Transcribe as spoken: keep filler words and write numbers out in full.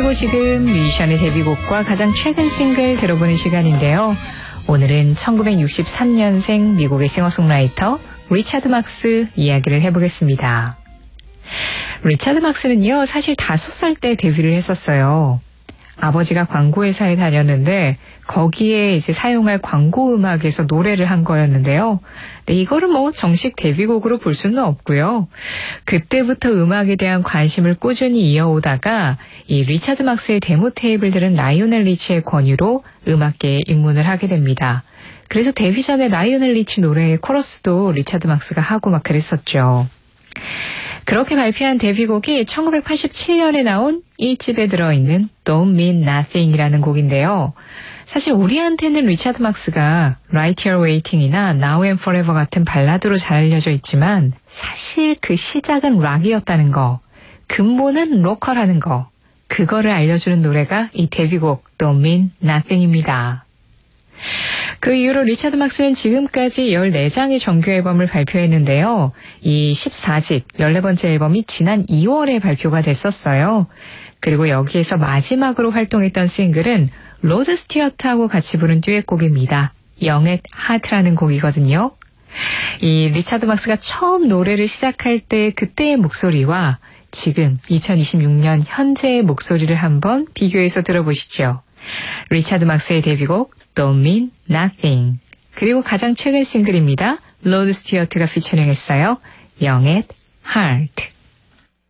그리고 지금 뮤지션의 데뷔곡과 가장 최근 싱글 들어보는 시간인데요. 오늘은 천구백육십삼 년생 미국의 싱어송라이터 리차드 막스 이야기를 해보겠습니다. 리차드 막스는요, 사실 다섯 살 때 데뷔를 했었어요. 아버지가 광고회사에 다녔는데 거기에 이제 사용할 광고 음악에서 노래를 한 거였는데요. 네, 이거를 뭐 정식 데뷔곡으로 볼 수는 없고요. 그때부터 음악에 대한 관심을 꾸준히 이어오다가 이 리차드 막스의 데모 테이프를 들은 라이오넬 리치의 권유로 음악계에 입문을 하게 됩니다. 그래서 데뷔 전에 라이오넬 리치 노래의 코러스도 리차드 막스가 하고 막 그랬었죠. 그렇게 발표한 데뷔곡이 천구백팔십칠 년에 나온 일 집에 들어있는 Don't Mean Nothing이라는 곡인데요. 사실 우리한테는 리차드 막스가 Right Here Waiting이나 Now and Forever 같은 발라드로 잘 알려져 있지만 사실 그 시작은 락이었다는 거, 근본은 로컬하는 거, 그거를 알려주는 노래가 이 데뷔곡 Don't Mean Nothing입니다. 그 이후로 리차드 막스는 지금까지 열네 장의 정규 앨범을 발표했는데요. 이 십사 집, 열네 번째 앨범이 지난 이월에 발표가 됐었어요. 그리고 여기에서 마지막으로 활동했던 싱글은 로드 스튜어트하고 같이 부른 듀엣곡입니다. Young at Heart라는 곡이거든요. 이 리차드 막스가 처음 노래를 시작할 때 그때의 목소리와 지금 이천이십육 년 현재의 목소리를 한번 비교해서 들어보시죠. 리차드 막스의 데뷔곡 Don't Mean Nothing, 그리고 가장 최근 싱글입니다. 로드 스튜어트가 피처링했어요. Young at Heart.